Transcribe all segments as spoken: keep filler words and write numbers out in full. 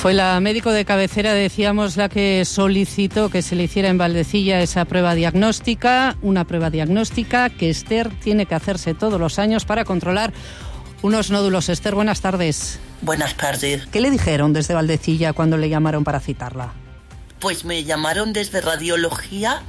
Fue la médico de cabecera, decíamos, la que solicitó que se le hiciera en Valdecilla esa prueba diagnóstica, una prueba diagnóstica que Esther tiene que hacerse todos los años para controlar unos nódulos. Esther, buenas tardes. Buenas tardes. ¿Qué le dijeron desde Valdecilla cuando le llamaron para citarla? Pues me llamaron desde radiología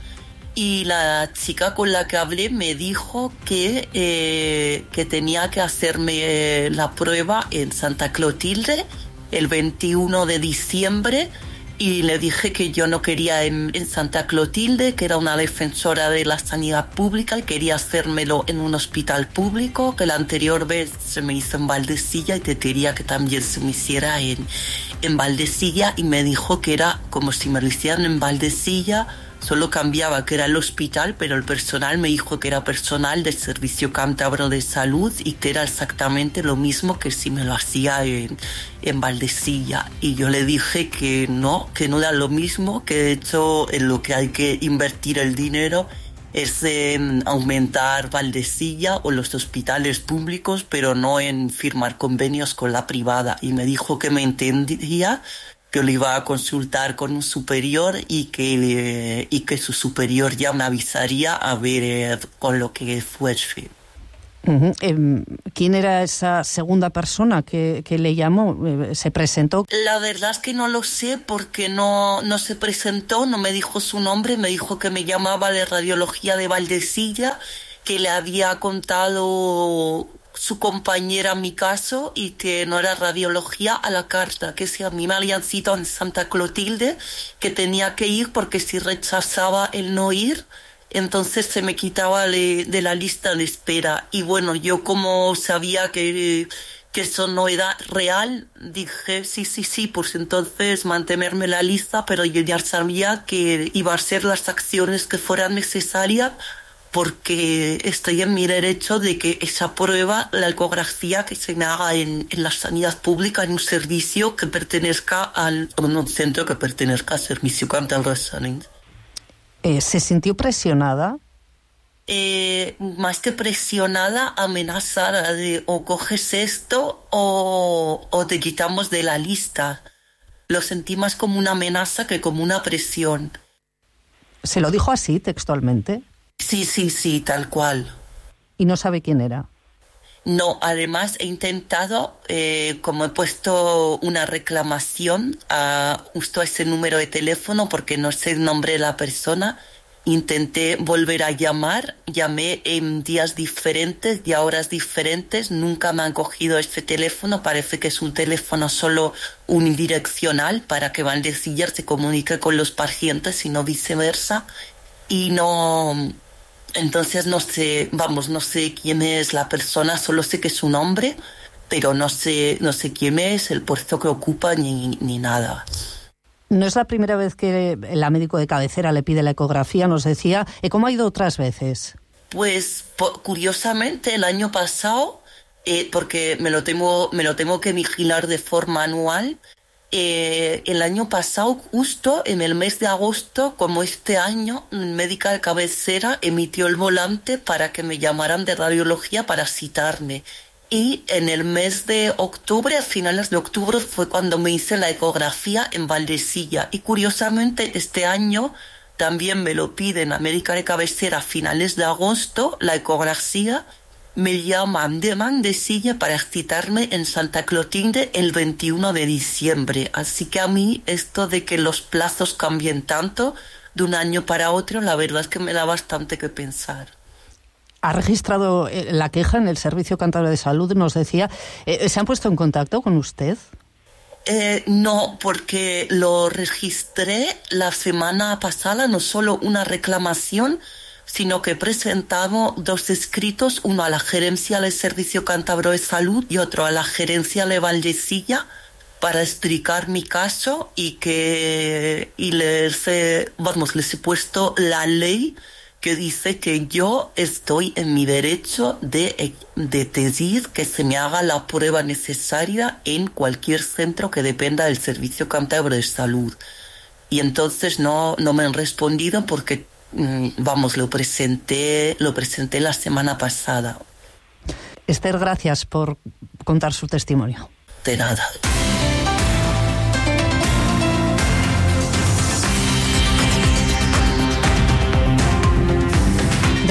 y la chica con la que hablé me dijo que, eh, que tenía que hacerme eh, la prueba en Santa Clotilde el veintiuno de diciembre, y le dije que yo no quería en, en Santa Clotilde, que era una defensora de la sanidad pública y quería hacérmelo en un hospital público, que la anterior vez se me hizo en Valdecilla y te quería que también se me hiciera en, en Valdecilla, y me dijo que era como si me lo hicieran en Valdecilla, solo cambiaba que era el hospital, pero el personal me dijo que era personal del Servicio Cántabro de Salud y que era exactamente lo mismo que si me lo hacía en, en Valdecilla. Y yo le dije que no, que no era lo mismo, que de hecho en lo que hay que invertir el dinero es en aumentar Valdecilla o los hospitales públicos, pero no en firmar convenios con la privada. Y me dijo que me entendía, que lo iba a consultar con un superior y que, y que su superior ya me avisaría a ver eh, con lo que fuese. Uh-huh. Eh, ¿Quién era esa segunda persona que, que le llamó? Eh, ¿Se presentó? La verdad es que no lo sé porque no, no se presentó, no me dijo su nombre, me dijo que me llamaba de radiología de Valdecilla, que le había contado su compañera mi caso y que no era radiología a la carta, que si a mí me habían citado en Santa Clotilde, que tenía que ir porque si rechazaba el no ir, entonces se me quitaba de, de la lista de espera. Y bueno, yo como sabía que, que eso no era real, dije sí, sí, sí, pues entonces mantenerme en la lista, pero yo ya sabía que iba a hacer las acciones que fueran necesarias, porque estoy en mi derecho de que esa prueba, la ecografía, que se me haga en, en la sanidad pública, en un servicio que pertenezca al, en un centro que pertenezca al Servicio Cántabro de Salud. Eh, ¿Se sintió presionada? Eh, más que presionada, amenazada de o coges esto o, o te quitamos de la lista. Lo sentí más como una amenaza que como una presión. ¿Se lo dijo así textualmente? Sí, sí, sí, tal cual. ¿Y no sabe quién era? No, además he intentado, eh, como he puesto una reclamación a justo a ese número de teléfono porque no sé el nombre de la persona, intenté volver a llamar, llamé en días diferentes y a horas diferentes, nunca me han cogido este teléfono, parece que es un teléfono solo unidireccional para que Valdecilla se comunique con los pacientes y no viceversa, y no... Entonces no sé, vamos, no sé quién es la persona, solo sé que es un hombre, pero no sé, no sé quién es, el puesto que ocupa ni, ni nada. No es la primera vez que la médico de cabecera le pide la ecografía, nos decía. ¿Cómo ha ido otras veces? Pues po- curiosamente el año pasado, eh, porque me lo tengo, me lo tengo que vigilar de forma anual. Eh, el año pasado, justo en el mes de agosto, como este año, médica de cabecera emitió el volante para que me llamaran de radiología para citarme. Y en el mes de octubre, a finales de octubre, fue cuando me hice la ecografía en Valdecilla. Y curiosamente, este año también me lo piden a médica de cabecera a finales de agosto, la ecografía. Me llaman de Valdecilla para citarme en Santa Clotilde el veintiuno de diciembre. Así que a mí esto de que los plazos cambien tanto de un año para otro, la verdad es que me da bastante que pensar. ¿Ha registrado la queja en el Servicio Cántabro de Salud? Nos decía. ¿Se han puesto en contacto con usted? Eh, no, porque lo registré la semana pasada, no solo una reclamación, sino que he presentado dos escritos, uno a la gerencia del Servicio Cántabro de Salud y otro a la gerencia de Valdecilla, para explicar mi caso y que y les he, vamos, les he puesto la ley que dice que yo estoy en mi derecho de, de pedir que se me haga la prueba necesaria en cualquier centro que dependa del Servicio Cántabro de Salud. Y entonces no, no me han respondido porque vamos, lo presenté, lo presenté la semana pasada. Esther, gracias por contar su testimonio. De nada.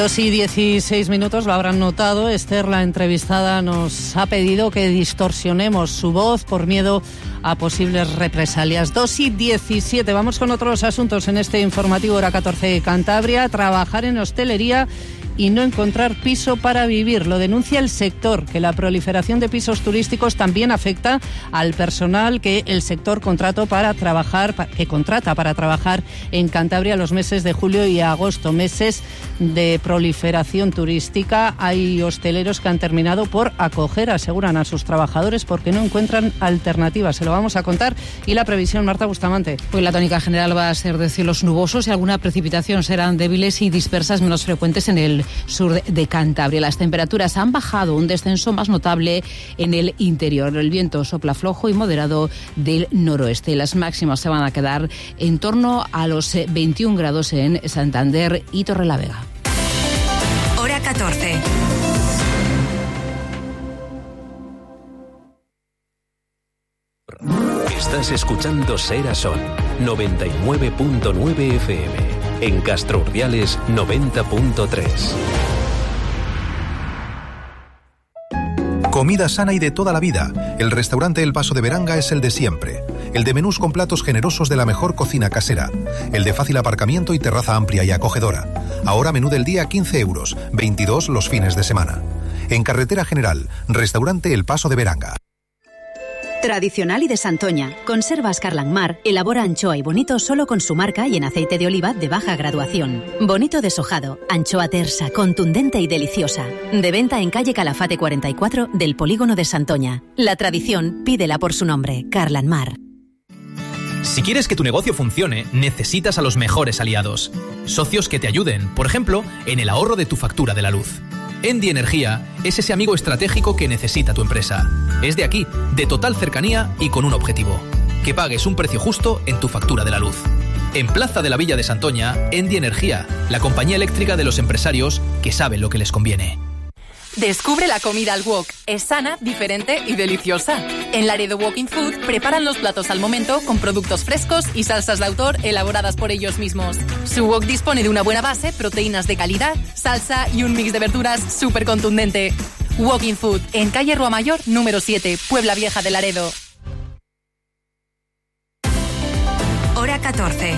Dos y dieciséis minutos, lo habrán notado. Esther, la entrevistada, nos ha pedido que distorsionemos su voz por miedo a posibles represalias. Dos y diecisiete, vamos con otros asuntos en este informativo Hora catorce. Cantabria, trabajar en hostelería y no encontrar piso para vivir. Lo denuncia el sector, que la proliferación de pisos turísticos también afecta al personal que el sector contrató para trabajar, que contrata para trabajar en Cantabria los meses de julio y agosto, meses de proliferación turística. Hay hosteleros que han terminado por acoger, aseguran a sus trabajadores, porque no encuentran alternativas. Se lo vamos a contar. Y la previsión, Marta Bustamante. Pues la tónica general va a ser de cielos nubosos y alguna precipitación. Serán débiles y dispersas, menos frecuentes en el sur de Cantabria. Las temperaturas han bajado, un descenso más notable en el interior. El viento sopla flojo y moderado del noroeste. Las máximas se van a quedar en torno a los veintiún grados en Santander y Torrelavega. Hora catorce. Estás escuchando Sera Son, noventa y nueve punto nueve F M. En Castro Urdiales, noventa punto tres. Comida sana y de toda la vida. El restaurante El Paso de Beranga es el de siempre. El de menús con platos generosos de la mejor cocina casera. El de fácil aparcamiento y terraza amplia y acogedora. Ahora menú del día quince euros, veintidós los fines de semana. En Carretera General, restaurante El Paso de Beranga. Tradicional y de Santoña. Conservas Carlanmar elabora anchoa y bonito solo con su marca y en aceite de oliva de baja graduación. Bonito deshojado, anchoa tersa, contundente y deliciosa. De venta en calle Calafate cuarenta y cuatro del Polígono de Santoña. La tradición, pídela por su nombre, Carlanmar. Si quieres que tu negocio funcione, necesitas a los mejores aliados. Socios que te ayuden, por ejemplo, en el ahorro de tu factura de la luz. Endi Energía es ese amigo estratégico que necesita tu empresa. Es de aquí, de total cercanía y con un objetivo: que pagues un precio justo en tu factura de la luz. En Plaza de la Villa de Santoña, Endi Energía, la compañía eléctrica de los empresarios que saben lo que les conviene. Descubre la comida al wok. Es sana, diferente y deliciosa. En Laredo Walking Food preparan los platos al momento con productos frescos y salsas de autor elaboradas por ellos mismos. Su wok dispone de una buena base, proteínas de calidad, salsa y un mix de verduras súper contundente. Walking Food, en calle Rua Mayor, número siete, Puebla Vieja de Laredo. Hora catorce.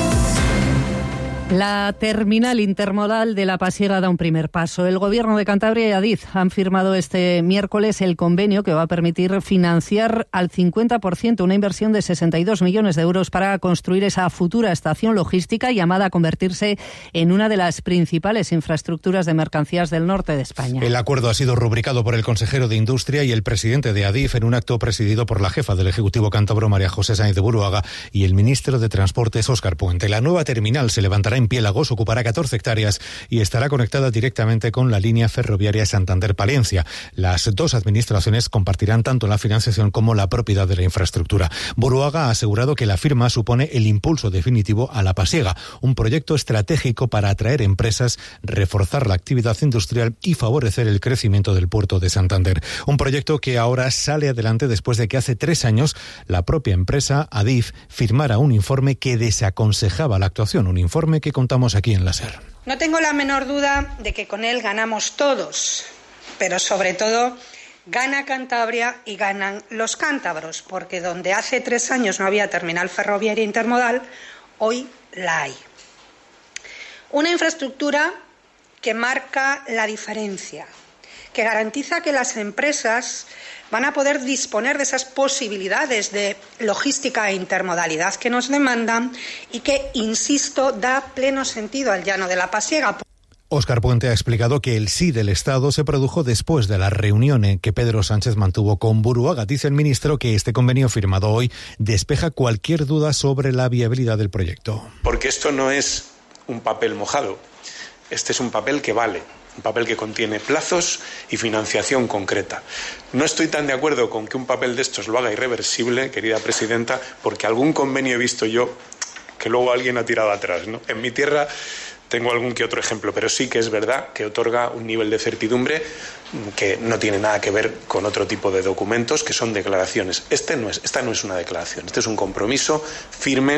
La terminal intermodal de La Pasiega da un primer paso. El Gobierno de Cantabria y Adif han firmado este miércoles el convenio que va a permitir financiar al cincuenta por ciento una inversión de sesenta y dos millones de euros para construir esa futura estación logística llamada a convertirse en una de las principales infraestructuras de mercancías del norte de España. El acuerdo ha sido rubricado por el consejero de Industria y el presidente de Adif en un acto presidido por la jefa del Ejecutivo cántabro, María José Sáenz de Buruaga, y el ministro de Transportes, Óscar Puente. La nueva terminal se levantará en Piélagos, ocupará catorce hectáreas y estará conectada directamente con la línea ferroviaria Santander-Palencia. Las dos administraciones compartirán tanto la financiación como la propiedad de la infraestructura. Buruaga ha asegurado que la firma supone el impulso definitivo a La Pasiega, un proyecto estratégico para atraer empresas, reforzar la actividad industrial y favorecer el crecimiento del puerto de Santander. Un proyecto que ahora sale adelante después de que hace tres años la propia empresa Adif firmara un informe que desaconsejaba la actuación, un informe que contamos aquí en la SER. No tengo la menor duda de que con él ganamos todos, pero sobre todo gana Cantabria y ganan los cántabros, porque donde hace tres años no había terminal ferroviaria intermodal, hoy la hay. Una infraestructura que marca la diferencia, que garantiza que las empresas van a poder disponer de esas posibilidades de logística e intermodalidad que nos demandan y que, insisto, da pleno sentido al llano de La Pasiega. Óscar Puente ha explicado que el sí del Estado se produjo después de la reunión en que Pedro Sánchez mantuvo con Buruaga. Dice el ministro que este convenio firmado hoy despeja cualquier duda sobre la viabilidad del proyecto. Porque esto no es un papel mojado, este es un papel que vale. Un papel que contiene plazos y financiación concreta. No estoy tan de acuerdo con que un papel de estos lo haga irreversible, querida presidenta, porque algún convenio he visto yo que luego alguien ha tirado atrás, ¿no? En mi tierra tengo algún que otro ejemplo, pero sí que es verdad que otorga un nivel de certidumbre que no tiene nada que ver con otro tipo de documentos que son declaraciones. Este no es, esta no es una declaración, este es un compromiso firme.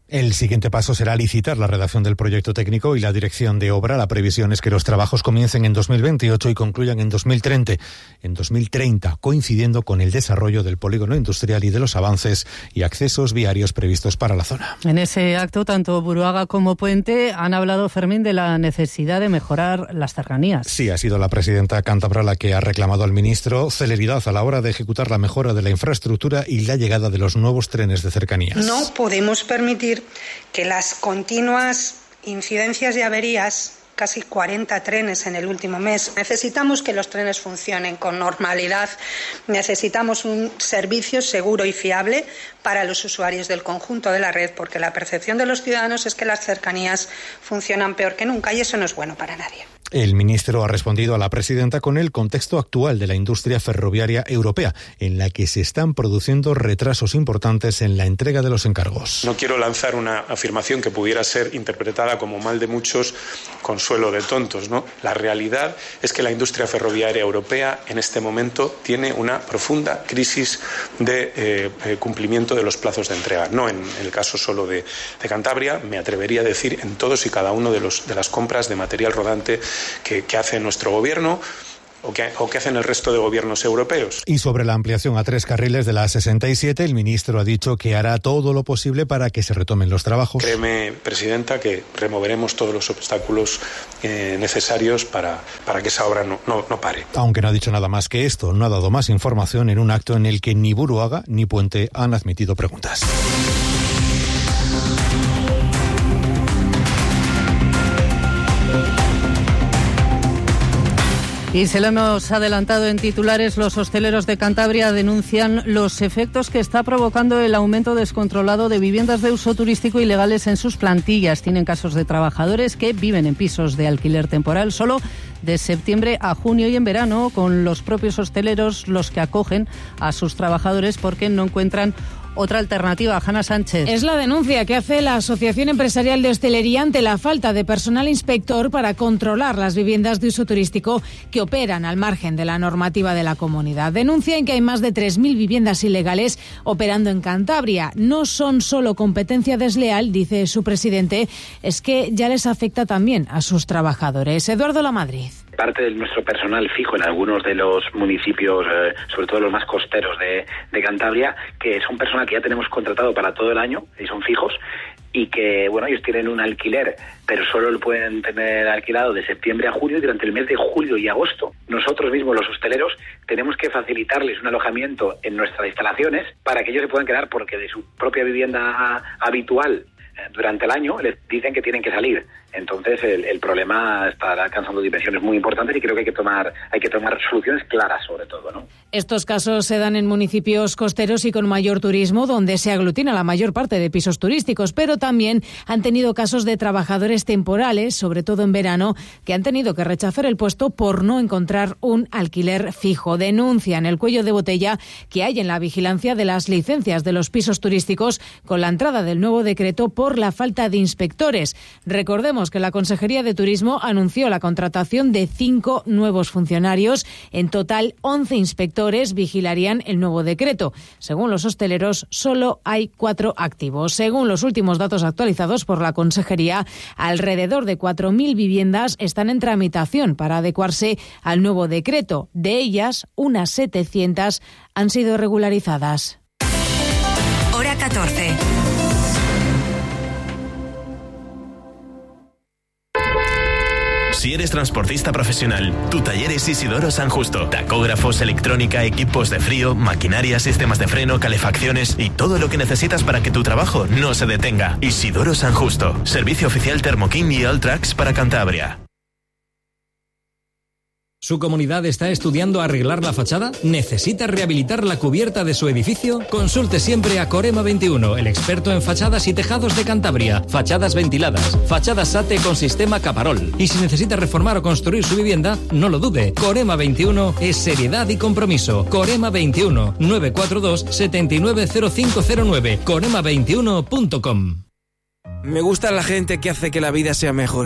El siguiente paso será licitar la redacción del proyecto técnico y la dirección de obra. La previsión es que los trabajos comiencen en dos mil veintiocho y concluyan en dos mil treinta, en dos mil treinta, coincidiendo con el desarrollo del polígono industrial y de los avances y accesos viarios previstos para la zona. En ese acto, tanto Buruaga como Puente han hablado, Fermín, de la necesidad de mejorar las cercanías. Sí, ha sido la presidenta cántabra la que ha reclamado al ministro celeridad a la hora de ejecutar la mejora de la infraestructura y la llegada de los nuevos trenes de cercanías. No podemos permitir que las continuas incidencias y averías, casi cuarenta trenes en el último mes, necesitamos que los trenes funcionen con normalidad, necesitamos un servicio seguro y fiable para los usuarios del conjunto de la red, porque la percepción de los ciudadanos es que las cercanías funcionan peor que nunca y eso no es bueno para nadie. El ministro ha respondido a la presidenta con el contexto actual de la industria ferroviaria europea, en la que se están produciendo retrasos importantes en la entrega de los encargos. No quiero lanzar una afirmación que pudiera ser interpretada como mal de muchos, consuelo de tontos, ¿no? La realidad es que la industria ferroviaria europea en este momento tiene una profunda crisis de eh, cumplimiento de los plazos de entrega. No en el caso solo de, de Cantabria, me atrevería a decir en todos y cada uno de, los, de las compras de material rodante Que, que hace nuestro gobierno o que, o que hacen el resto de gobiernos europeos. Y sobre la ampliación a tres carriles de la sesenta y siete, el ministro ha dicho que hará todo lo posible para que se retomen los trabajos. Créeme, presidenta, que removeremos todos los obstáculos eh, necesarios para, para que esa obra no, no, no pare. Aunque no ha dicho nada más que esto, no ha dado más información en un acto en el que ni Buruaga ni Puente han admitido preguntas. Y se lo hemos adelantado en titulares, los hosteleros de Cantabria denuncian los efectos que está provocando el aumento descontrolado de viviendas de uso turístico ilegales en sus plantillas. Tienen casos de trabajadores que viven en pisos de alquiler temporal solo de septiembre a junio y en verano, con los propios hosteleros los que acogen a sus trabajadores porque no encuentran otra alternativa. Hanna Sánchez. Es la denuncia que hace la Asociación Empresarial de Hostelería ante la falta de personal inspector para controlar las viviendas de uso turístico que operan al margen de la normativa de la comunidad. Denuncian que hay más de tres mil viviendas ilegales operando en Cantabria. No son solo competencia desleal, dice su presidente, es que ya les afecta también a sus trabajadores. Eduardo Lamadrid. Parte de nuestro personal fijo en algunos de los municipios, eh, sobre todo los más costeros de, de Cantabria, que son personas que ya tenemos contratado para todo el año y son fijos, y que, bueno, ellos tienen un alquiler, pero solo lo pueden tener alquilado de septiembre a julio y durante el mes de julio y agosto. Nosotros mismos, los hosteleros, tenemos que facilitarles un alojamiento en nuestras instalaciones para que ellos se puedan quedar, porque de su propia vivienda habitual durante el año les dicen que tienen que salir. Entonces el, el problema está alcanzando dimensiones muy importantes y creo que hay que tomar hay que tomar soluciones claras, sobre todo, ¿no? Estos casos se dan en municipios costeros y con mayor turismo, donde se aglutina la mayor parte de pisos turísticos, pero también han tenido casos de trabajadores temporales, sobre todo en verano, que han tenido que rechazar el puesto por no encontrar un alquiler fijo. Denuncian el cuello de botella que hay en la vigilancia de las licencias de los pisos turísticos con la entrada del nuevo decreto por la falta de inspectores. Recordemos que la Consejería de Turismo anunció la contratación de cinco nuevos funcionarios. En total, once inspectores vigilarían el nuevo decreto. Según los hosteleros, solo hay cuatro activos. Según los últimos datos actualizados por la Consejería, alrededor de cuatro mil viviendas están en tramitación para adecuarse al nuevo decreto. De ellas, unas setecientas han sido regularizadas. Hora catorce. Si eres transportista profesional, tu taller es Isidoro San Justo. Tacógrafos, electrónica, equipos de frío, maquinaria, sistemas de freno, calefacciones y todo lo que necesitas para que tu trabajo no se detenga. Isidoro San Justo. Servicio oficial Thermo King y Alltrax para Cantabria. ¿Su comunidad está estudiando arreglar la fachada? ¿Necesita rehabilitar la cubierta de su edificio? Consulte siempre a Corema veintiuno, el experto en fachadas y tejados de Cantabria. Fachadas ventiladas, fachadas SATE con sistema Caparol. Y si necesita reformar o construir su vivienda, no lo dude. Corema veintiuno es seriedad y compromiso. Corema veintiuno, nueve cuatro dos, siete nueve cero cinco cero nueve. corema veintiuno punto com. Me gusta la gente que hace que la vida sea mejor.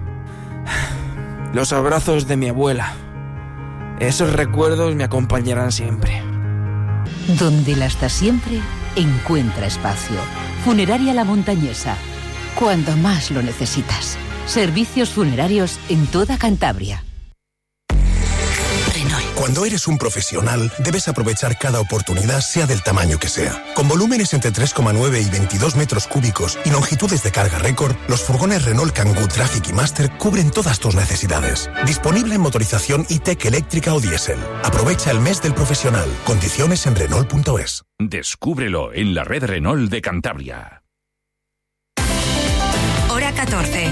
Los abrazos de mi abuela. Esos recuerdos me acompañarán siempre. Donde la está siempre, encuentra espacio. Funeraria La Montañesa. Cuando más lo necesitas. Servicios funerarios en toda Cantabria. Cuando eres un profesional, debes aprovechar cada oportunidad, sea del tamaño que sea. Con volúmenes entre tres coma nueve y veintidós metros cúbicos y longitudes de carga récord, los furgones Renault Kangoo Traffic y Master cubren todas tus necesidades. Disponible en motorización E-Tech eléctrica o diésel. Aprovecha el mes del profesional. Condiciones en Renault punto es. Descúbrelo en la red Renault de Cantabria. Hora catorce.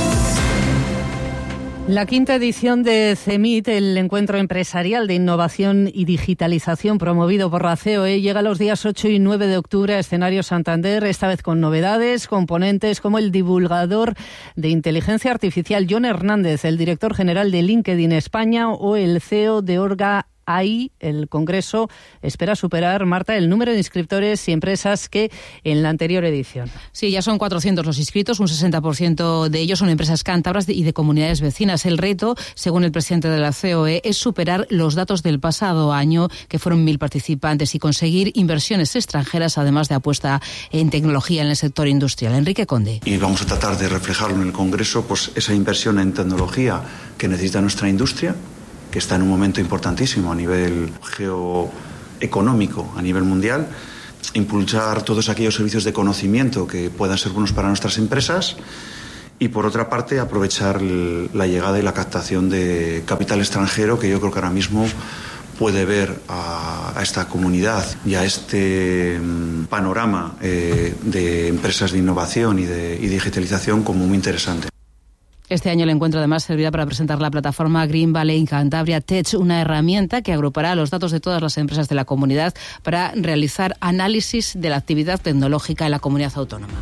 La quinta edición de CEMIT, el encuentro empresarial de innovación y digitalización promovido por la C O E, llega los días ocho y nueve de octubre a Escenario Santander, esta vez con novedades, componentes como el divulgador de inteligencia artificial John Hernández, el director general de LinkedIn España, o el C E O de Orga. Ahí el Congreso espera superar, Marta, el número de inscriptores y empresas que en la anterior edición. Sí, ya son cuatrocientos los inscritos, un sesenta por ciento de ellos son empresas cántabras y de comunidades vecinas. El reto, según el presidente de la C O E, es superar los datos del pasado año, que fueron mil participantes, y conseguir inversiones extranjeras, además de apuesta en tecnología en el sector industrial. Enrique Conde. Y vamos a tratar de reflejarlo en el Congreso, pues esa inversión en tecnología que necesita nuestra industria, que está en un momento importantísimo a nivel geoeconómico, a nivel mundial, impulsar todos aquellos servicios de conocimiento que puedan ser buenos para nuestras empresas y, por otra parte, aprovechar la llegada y la captación de capital extranjero, que yo creo que ahora mismo puede ver a, a esta comunidad y a este um, panorama eh, de empresas de innovación y de y digitalización como muy interesante. Este año el encuentro además servirá para presentar la plataforma Green Valley Cantabria Tech, una herramienta que agrupará los datos de todas las empresas de la comunidad para realizar análisis de la actividad tecnológica en la comunidad autónoma.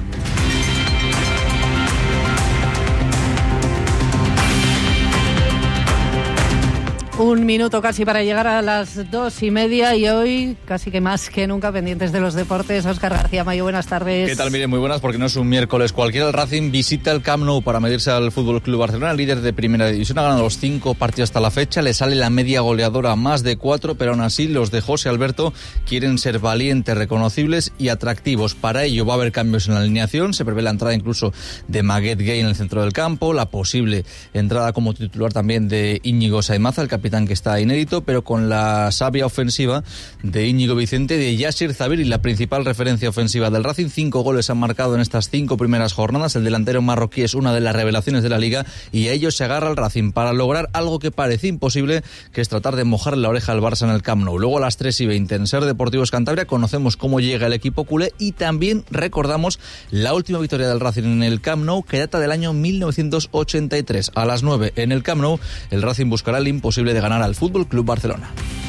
Un minuto casi para llegar a las dos y media y hoy casi que más que nunca pendientes de los deportes. Óscar García Mayo, buenas tardes. ¿Qué tal? Mire, muy buenas, porque no es un miércoles cualquiera. El Racing visita el Camp Nou para medirse al F C Barcelona, líder de primera división. Ha ganado los cinco partidos hasta la fecha, le sale la media goleadora más de cuatro, pero aún así los de José Alberto quieren ser valientes, reconocibles y atractivos. Para ello va a haber cambios en la alineación, se prevé la entrada incluso de Maguette Gay en el centro del campo, la posible entrada como titular también de Íñigo Saimaza, el capitán que está inédito, pero con la sabia ofensiva de Íñigo Vicente, de Yassir Zabir, y la principal referencia ofensiva del Racing. Cinco goles han marcado en estas cinco primeras jornadas. El delantero marroquí es una de las revelaciones de la Liga y a ello se agarra el Racing para lograr algo que parecía imposible, que es tratar de mojar la oreja al Barça en el Camp Nou. Luego a las tres y veinte en Ser Deportivos Cantabria conocemos cómo llega el equipo culé y también recordamos la última victoria del Racing en el Camp Nou, que data del año mil novecientos ochenta y tres. A las nueve en el Camp Nou el Racing buscará el imposible de ganar al F C Barcelona.